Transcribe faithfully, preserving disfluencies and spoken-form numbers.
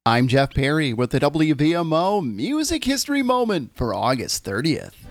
I'm Jeff Perry with the W V M O Music History Moment for August thirtieth.